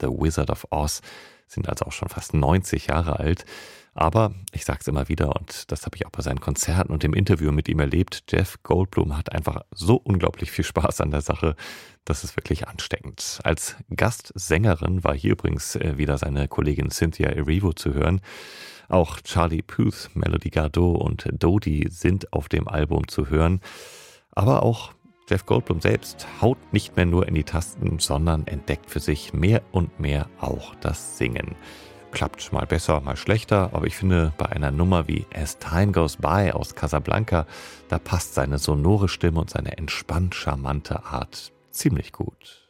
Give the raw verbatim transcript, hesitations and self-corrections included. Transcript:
The Wizard of Oz, sind also auch schon fast neunzig Jahre alt. Aber ich sage es immer wieder, und das habe ich auch bei seinen Konzerten und im Interview mit ihm erlebt, Jeff Goldblum hat einfach so unglaublich viel Spaß an der Sache, das ist wirklich ansteckend. Als Gastsängerin war hier übrigens wieder seine Kollegin Cynthia Erivo zu hören. Auch Charlie Puth, Melody Gardot und Dodie sind auf dem Album zu hören. Aber auch Jeff Goldblum selbst haut nicht mehr nur in die Tasten, sondern entdeckt für sich mehr und mehr auch das Singen. Klappt mal besser, mal schlechter, aber ich finde, bei einer Nummer wie As Time Goes By aus Casablanca, da passt seine sonore Stimme und seine entspannt charmante Art ziemlich gut.